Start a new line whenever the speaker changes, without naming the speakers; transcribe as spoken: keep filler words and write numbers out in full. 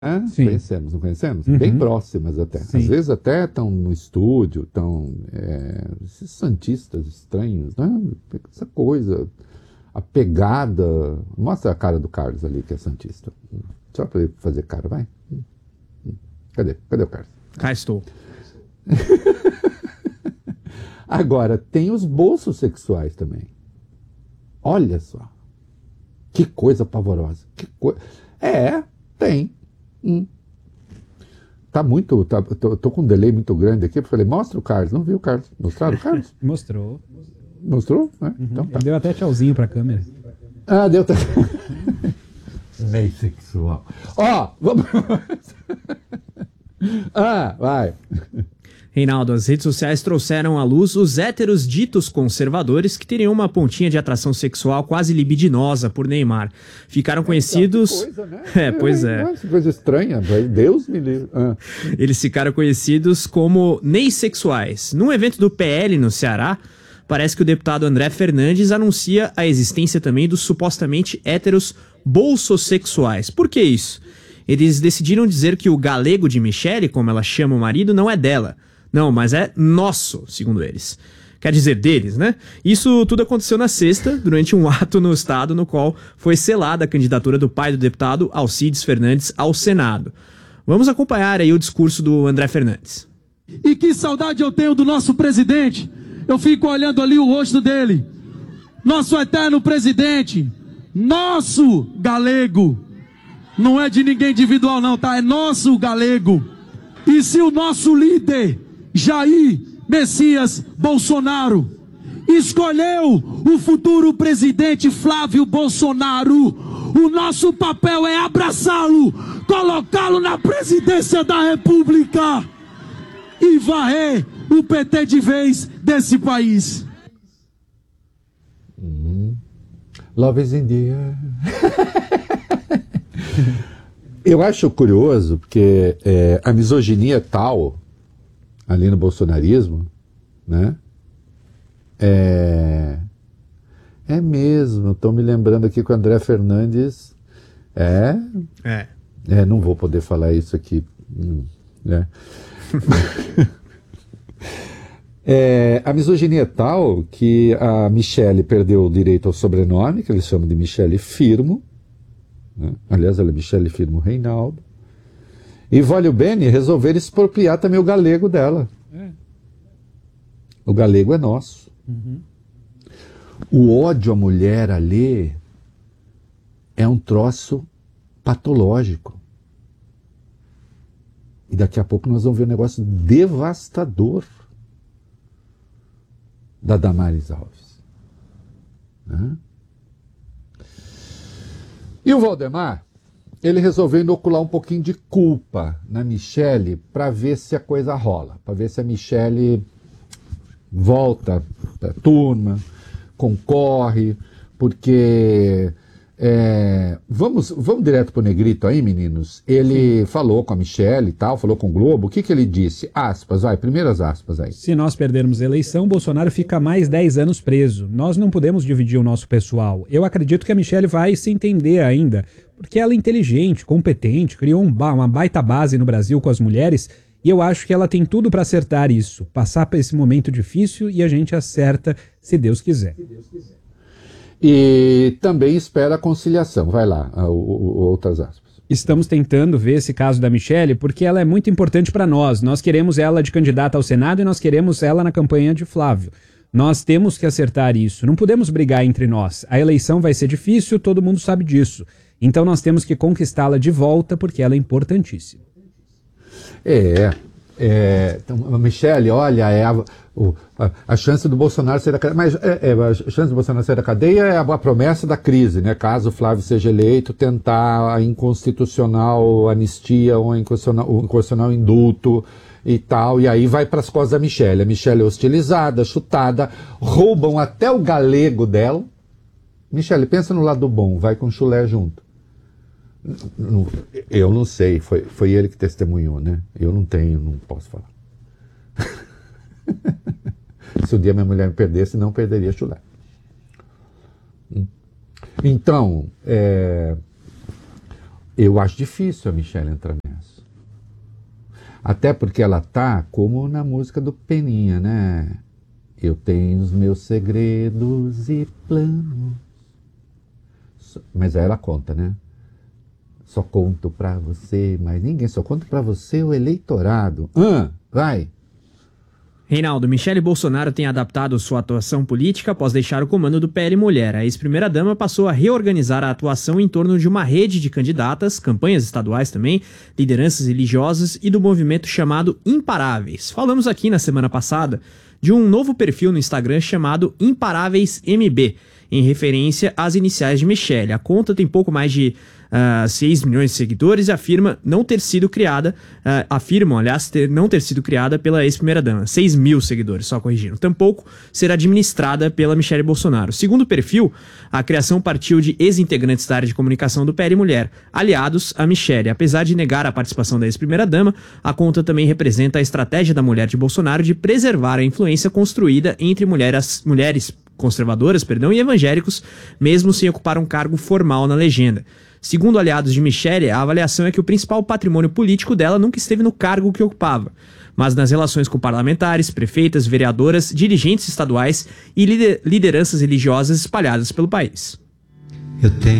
É,
Sim.
conhecemos, não conhecemos?
Uhum.
Bem próximas até.
Sim.
Às vezes até estão no estúdio, estão é, esses santistas estranhos, né? Essa coisa, a pegada. Mostra a cara do Carlos ali, que é santista. Só para ele fazer cara, vai. Cadê? Cadê o Carlos?
Cá estou.
Agora, tem os bolsos sexuais também. Olha só. Que coisa pavorosa. Que coi... É, tem. Hum. Tá muito. Tá, tô, tô com um delay muito grande aqui. Eu falei, mostra o Carlos. Não viu o Carlos? Mostraram o Carlos?
Mostrou.
Mostrou? É?
Uhum.
Então tá.
Ele deu até tchauzinho pra câmera.
Ah, deu. Tá... Meio sexual. Ó, vamos. Ah, vai.
Reinaldo, as redes sociais trouxeram à luz os héteros ditos conservadores que teriam uma pontinha de atração sexual quase libidinosa por Neymar. Ficaram conhecidos...
Que coisa, né?
É, pois é.
Nossa, coisa estranha. Deus me livre. Ah.
Eles ficaram conhecidos como neissexuais. Num evento do P L no Ceará, parece que o deputado André Fernandes anuncia a existência também dos supostamente héteros bolsossexuais. Por que isso? Eles decidiram dizer que o galego de Michele, como ela chama o marido, não é dela. Não, mas é nosso, segundo eles. Quer dizer, deles, né? Isso tudo aconteceu na sexta, durante um ato no estado no qual foi selada a candidatura do pai do deputado Alcides Fernandes ao Senado. Vamos acompanhar aí o discurso do André Fernandes.
E que saudade eu tenho do nosso presidente. Eu fico olhando ali o rosto dele. Nosso eterno presidente. Nosso galego. Não é de ninguém individual não, tá? É nosso galego. E se o nosso líder, Jair Messias Bolsonaro, escolheu o futuro presidente Flávio Bolsonaro, o nosso papel é abraçá-lo, colocá-lo na presidência da República e varrer o P T de vez desse país.
Hum. Love is in the air. Eu acho curioso porque é, a misoginia é tal ali no bolsonarismo, né? É, é mesmo. Estou me lembrando aqui que o André Fernandes é,
É.
é não vou poder falar isso aqui, hum, né? É, a misoginia é tal que a Michele perdeu o direito ao sobrenome, que eles chamam de Michele Firmo. Né? Aliás, ela é Michele Firmo Reinaldo. E Voglio Bene resolveram expropriar também o galego dela. É. O galego é nosso. Uhum. O ódio à mulher ali é um troço patológico. E daqui a pouco nós vamos ver um negócio devastador da Damares Alves. Né? E o Valdemar, ele resolveu inocular um pouquinho de culpa na Michele para ver se a coisa rola, para ver se a Michele volta para a turma, concorre, porque é, vamos, vamos direto para o Negrito aí, meninos. Ele Sim. falou com a Michele e tal, falou com o Globo. O que, que ele disse? Aspas, vai, primeiras aspas aí.
Se nós perdermos a eleição, Bolsonaro fica mais dez anos preso. Nós não podemos dividir o nosso pessoal. Eu acredito que a Michele vai se entender ainda, porque ela é inteligente, competente, criou um ba- uma baita base no Brasil com as mulheres, e eu acho que ela tem tudo para acertar isso, passar por esse momento difícil e a gente acerta se Deus quiser. Se Deus quiser.
E também espera a conciliação. Vai lá, o, o, outras aspas.
Estamos tentando ver esse caso da Michele porque ela é muito importante para nós. Nós queremos ela de candidata ao Senado e nós queremos ela na campanha de Flávio. Nós temos que acertar isso. Não podemos brigar entre nós. A eleição vai ser difícil, todo mundo sabe disso. Então nós temos que conquistá-la de volta porque ela é importantíssima.
É, é então, Michele, olha, é a, o, a, a chance do Bolsonaro sair da cadeia, mas é, é, a chance do Bolsonaro sair da cadeia é a, a promessa da crise, né? Caso o Flávio seja eleito, tentar a inconstitucional anistia ou a inconstitucional, o inconstitucional indulto e tal, e aí vai para as costas da Michele. A Michele é hostilizada, chutada, roubam até o galego dela. Michele, pensa no lado bom, vai com chulé junto. Eu não sei, foi, foi ele que testemunhou, né? Eu não tenho, não posso falar. Se um dia minha mulher me perdesse, não perderia chulé. Então, é, Eu acho difícil a Michelle entrar nessa. Até porque ela tá como na música do Peninha, né? Eu tenho os meus segredos e planos. Mas aí ela conta, né? Só conto pra você, mas ninguém. Só conto pra você o eleitorado. Ah, vai.
Reinaldo, Michele Bolsonaro tem adaptado sua atuação política após deixar o comando do P L Mulher. A ex-primeira-dama passou a reorganizar a atuação em torno de uma rede de candidatas, campanhas estaduais também, lideranças religiosas e do movimento chamado Imparáveis. Falamos aqui na semana passada de um novo perfil no Instagram chamado Imparáveis M B, em referência às iniciais de Michele. A conta tem pouco mais de uh, seis milhões de seguidores e afirma não ter sido criada, uh, afirmam, aliás, ter, não ter sido criada pela ex-primeira-dama. seis mil seguidores, só corrigindo. Tampouco será administrada pela Michele Bolsonaro. Segundo o perfil, a criação partiu de ex-integrantes da área de comunicação do P L Mulher, aliados a Michele. Apesar de negar a participação da ex-primeira-dama, a conta também representa a estratégia da mulher de Bolsonaro de preservar a influência construída entre mulheres, mulheres conservadoras, perdão, e evangélicos, mesmo sem ocupar um cargo formal na legenda. Segundo aliados de Michele, a avaliação é que o principal patrimônio político dela nunca esteve no cargo que ocupava, mas nas relações com parlamentares, prefeitas, vereadoras, dirigentes estaduais e lideranças religiosas espalhadas pelo país.
Eu tenho